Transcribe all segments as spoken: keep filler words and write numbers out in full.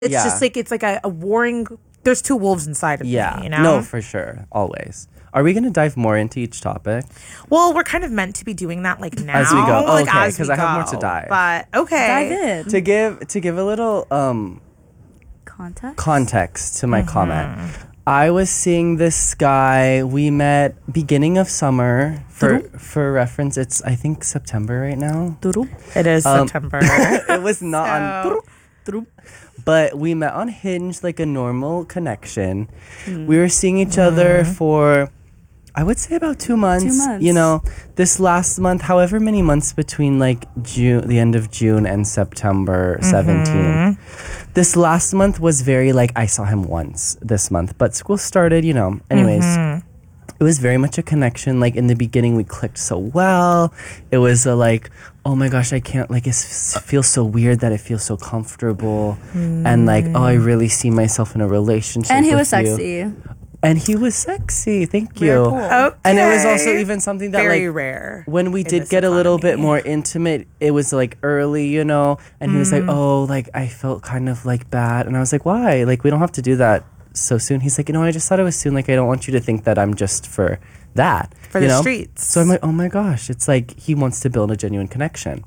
It's yeah. just like it's like a, a warring. There's two wolves inside of yeah. me. You know. No, for sure, always. Are we going to dive more into each topic? Well, we're kind of meant to be doing that like now. As we go. Like, Okay, as 'cause we I have more go. to dive. But okay. Dive in. To give to give a little um Context? context to my Mm-hmm. comment. I was seeing this guy. We met beginning of summer. For for reference, it's I think September right now. It is Um, September. It was not So- on. But we met on Hinge like a normal connection. We were seeing each other for, I would say about two months. months. You know, this last month, however many months between like June, the end of June and September seventeenth. This last month was very like I saw him once this month, but school started. You know, anyways. It was very much a connection. Like in the beginning, we clicked so well. It was a like, oh my gosh, I can't like it s- feels so weird that it feels so comfortable, and like, oh, I really see myself in a relationship. And he with was you. sexy. And he was sexy. Thank Very you. cool. Okay. And it was also even something that very like rare. when we in did this get a little bit economy. more intimate, it was like early, you know, and he was like, oh, like I felt kind of like bad. And I was like, why? Like, we don't have to do that so soon. He's like, you know, I just thought it was soon. Like, I don't want you to think that I'm just for that. For you the know? streets. So I'm like, oh my gosh, it's like he wants to build a genuine connection.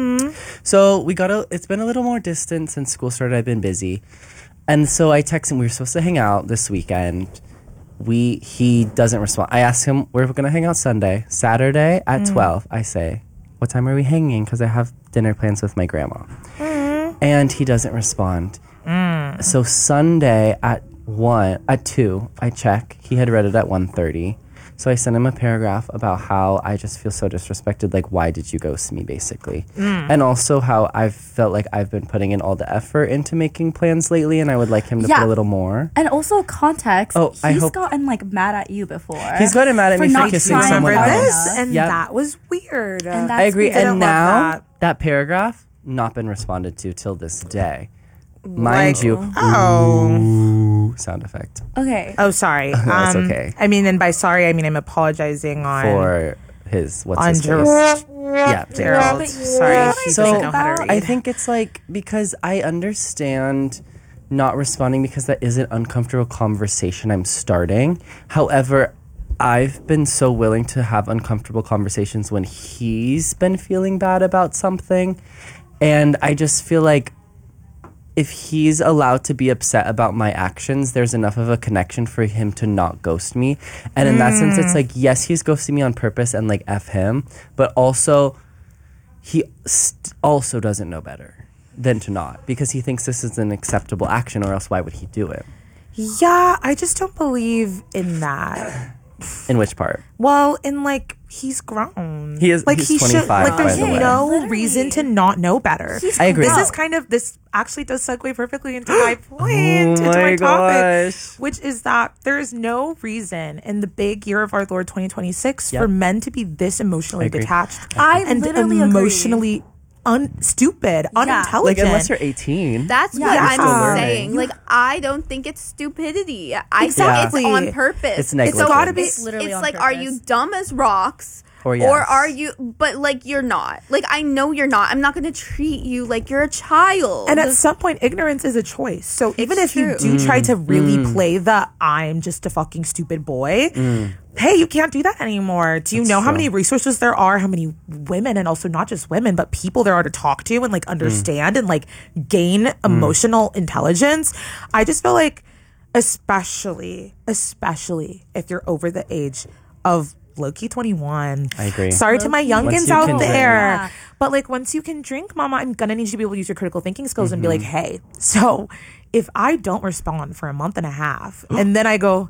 So we got a, it's been a little more distant since school started. I've been busy. And so I text him, we were supposed to hang out this weekend. We, he doesn't respond. I asked him, we're going to hang out Sunday. Saturday at twelve, I say, what time are we hanging? Because I have dinner plans with my grandma. And he doesn't respond. So Sunday at one, at two, I check. He had read it at one thirty. So I sent him a paragraph about how I just feel so disrespected. Like, why did you ghost me, basically? And also how I've felt like I've been putting in all the effort into making plans lately, and I would like him to Yeah. put a little more. And also context. Oh, I he's hope- gotten like mad at you before. He's gotten mad at For me for not kissing trying someone Remember hard else. this? enough. And Yep. that was weird. And I that's agree. weird. And love now that. that. paragraph not been responded to till this day. Mind Like, you, oh. ooh, sound effect Okay. Oh, sorry. It's um, okay. I mean, and by sorry, I mean I'm apologizing on for his what's on his Gerald. face. Yeah, Gerald. But Sorry, he So, doesn't know how to read. I think it's like because I understand not responding because that is an uncomfortable conversation I'm starting. However, I've been so willing to have uncomfortable conversations when he's been feeling bad about something. And I just feel like if he's allowed to be upset about my actions, there's enough of a connection for him to not ghost me. And in that sense, it's like, yes, he's ghosting me on purpose and like F him, but also he st- also doesn't know better than to not because he thinks this is an acceptable action or else why would he do it? yeah, I just don't believe in that. In which part? Well, in like he's grown. He is- like he's he should twenty-five, like there's by the way. no Literally. reason to not know better. He's I agree. This grown. is kind of this actually does segue perfectly into my point, Oh into my my topic, gosh. which is that there is no reason in the big year of our Lord twenty twenty-six Yep. for men to be this emotionally I agree. detached I and literally emotionally un- stupid, Like unintelligent. unless you're eighteen. That's Yeah, what you're I'm still learning. saying. Like, I don't think it's stupidity. I Exactly. think it's on purpose. It's negligence. So gotta be- It's, Literally it's on like, are purpose. you dumb as rocks? Or Or yes. are you, but like, you're not. Like, I know you're not. I'm not going to treat you like you're a child. And at some point, ignorance is a choice. So even if you true. do try to really play the I'm just a fucking stupid boy, hey, you can't do that anymore. Do you That's know how true. many resources there are, how many women, and also not just women, but people there are to talk to and like understand and like gain emotional intelligence? I just feel like, especially, especially if you're over the age of low-key twenty-one. I agree. Sorry to my Once youngins you out can drink. there. Yeah. But like once you can drink, mama, I'm gonna need you to be able to use your critical thinking skills and be like, hey, so if I don't respond for a month and a half and then I go,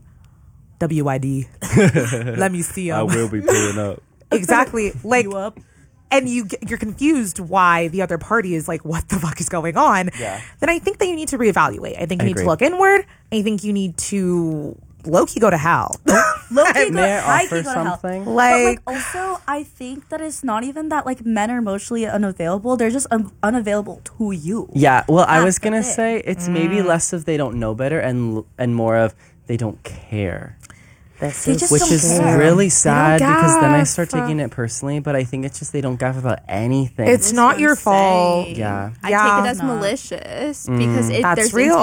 W I D, let me see them. be pulling up. Exactly. Like, and you get, you're confused why the other party is like, what the fuck is going on? Yeah. Then I think that you need to reevaluate. I think you I need agree. to look inward. I think you need to low-key go to hell. Low-key go, May I high-key offer go to hell. something? But like like, also, I think that it's not even that like men are emotionally unavailable. They're just un- unavailable to you. Yeah, well, I That's was the gonna thing. say it's maybe less of they don't know better and and more of they don't care. This They is just which don't is care. really sad because then I gaff. start taking it personally. But I think it's just they don't gaff about anything. it's That's not what your I'm fault. saying. Yeah. I Yeah. take it as Not. malicious because it, That's there's real.